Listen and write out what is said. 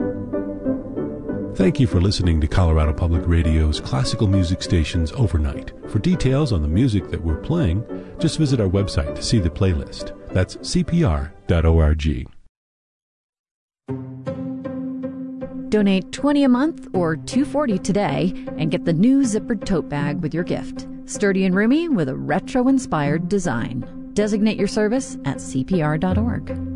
Thank you for listening to Colorado Public Radio's classical music stations overnight. For details on the music that we're playing, just visit our website to see the playlist. That's cpr.org. Donate $20 a month or $2.40 today and get the new zippered tote bag with your gift. Sturdy and roomy with a retro-inspired design. Designate your service at cpr.org.